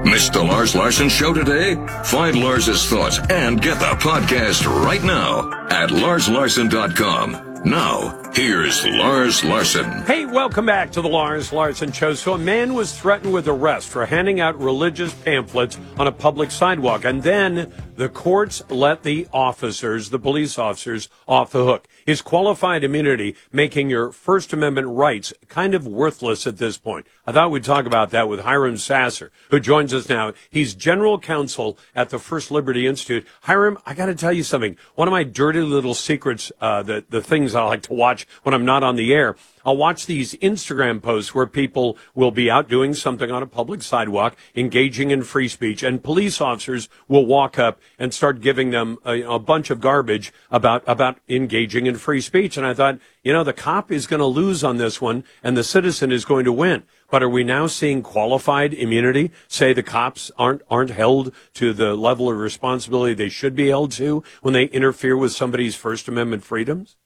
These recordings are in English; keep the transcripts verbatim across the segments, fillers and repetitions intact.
Missed the Lars Larson Show today? Find Lars's thoughts and get the podcast right now at lars larson dot com. Now, here's Lars Larson. Hey, welcome back to the Lars Larson Show. So a man was threatened with arrest for handing out religious pamphlets on a public sidewalk, and then the courts let the officers, the police officers, off the hook. Is qualified immunity making your First Amendment rights kind of worthless at this point? I thought we'd talk about that with Hiram Sasser, who joins us now. He's general counsel at the First Liberty Institute. Hiram, I got to tell you something. One of my dirty little secrets, uh, the, the things I like to watch when I'm not on the air, I'll watch these Instagram posts where people will be out doing something on a public sidewalk, engaging in free speech, and police officers will walk up and start giving them a, a bunch of garbage about, about engaging in free speech. And I thought, you know, the cop is going to lose on this one and the citizen is going to win. But are we now seeing qualified immunity, say the cops aren't aren't held to the level of responsibility they should be held to when they interfere with somebody's First Amendment freedoms?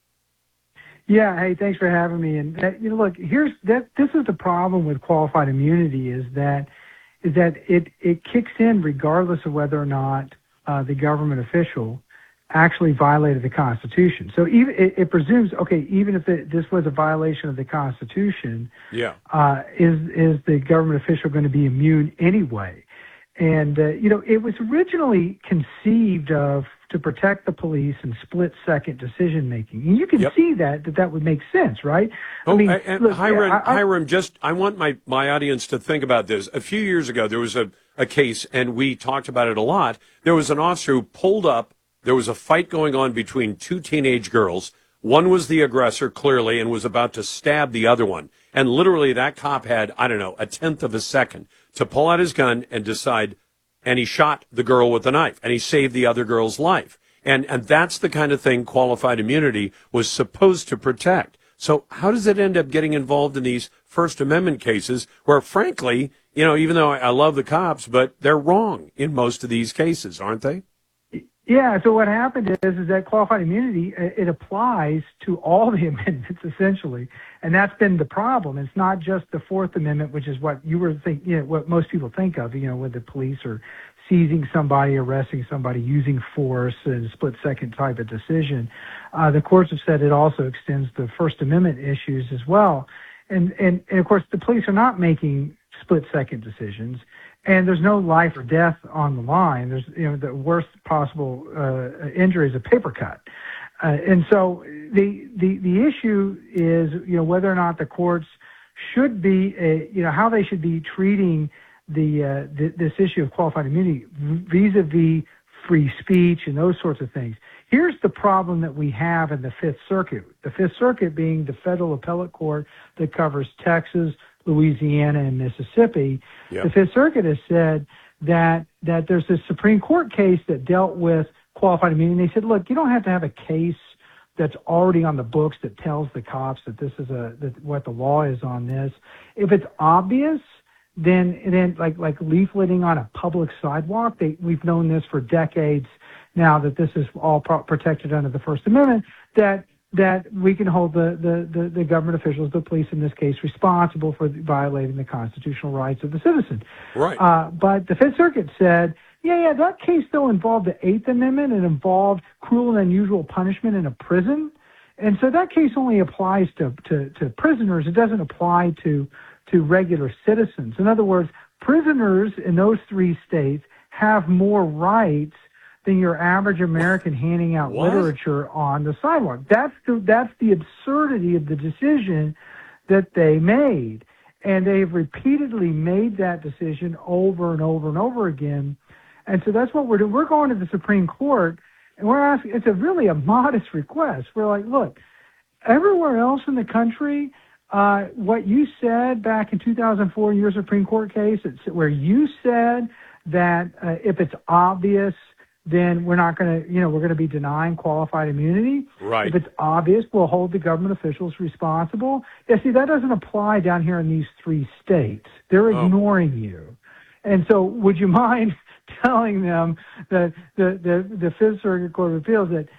Yeah, hey, thanks for having me. And that, you know, look, here's that. This is the problem with qualified immunity is that is that it it kicks in regardless of whether or not uh, the government official actually violated the Constitution. So even it, it presumes, okay, even if it, this was a violation of the Constitution, yeah, uh, is is the government official going to be immune anyway? And uh, you know, it was originally conceived of to protect the police and split-second decision-making. And you can yep. see that, that that would make sense, right? Oh, I mean, and look, Hiram, I, I, Hiram, just, I want my, my audience to think about this. A few years ago, there was a, a case, and we talked about it a lot. There was an officer who pulled up. There was a fight going on between two teenage girls. One was the aggressor, clearly, and was about to stab the other one. And literally, that cop had, I don't know, a tenth of a second to pull out his gun and decide, and he shot the girl with the knife, and he saved the other girl's life. And and that's the kind of thing qualified immunity was supposed to protect. So how does it end up getting involved in these First Amendment cases where, frankly, you know, even though I love the cops, but they're wrong in most of these cases, aren't they? Yeah, so what happened is, is that qualified immunity, it applies to all the amendments, essentially. And that's been the problem. It's not just the Fourth Amendment, which is what you were think, you know, what most people think of, you know, when the police are seizing somebody, arresting somebody, using force, and a split-second type of decision. Uh, the courts have said it also extends to First Amendment issues as well. And, and, and of course, the police are not making split-second decisions. And there's no life or death on the line. There's, you know, the worst possible uh, injury is a paper cut. Uh, and so the, the the issue is, you know, whether or not the courts should be, uh, you know, how they should be treating the, uh, the this issue of qualified immunity vis-a-vis free speech and those sorts of things. Here's the problem that we have in the Fifth Circuit. The Fifth Circuit being the federal appellate court that covers Texas, Louisiana, and Mississippi. Yep. The Fifth Circuit has said that that there's a Supreme Court case that dealt with qualified immunity. And they said, look, you don't have to have a case that's already on the books that tells the cops that this is a that what the law is on this. If it's obvious, then then like like leafleting on a public sidewalk, they, we've known this for decades now that this is all pro- protected under the First Amendment. That that we can hold the, the, the, the government officials, the police in this case, responsible for violating the constitutional rights of the citizen. Right. Uh, but the Fifth Circuit said, yeah, yeah, that case though involved the Eighth Amendment and involved cruel and unusual punishment in a prison. And so that case only applies to, to, to prisoners. It doesn't apply to, to regular citizens. In other words, prisoners in those three states have more rights than your average American handing out what? literature on the sidewalk. That's the, that's the absurdity of the decision that they made. And they've repeatedly made that decision over and over and over again. And so that's what we're doing. We're going to the Supreme Court, and we're asking, it's a really a modest request. We're like, look, everywhere else in the country, uh, what you said back in two thousand four in your Supreme Court case, it's where you said that uh, if it's obvious, then we're not going to, you know, we're going to be denying qualified immunity. Right. If it's obvious, we'll hold the government officials responsible. Yeah, see, that doesn't apply down here in these three states. They're Oh. ignoring you. And so would you mind telling them that the, the, the Fifth Circuit Court of Appeals that,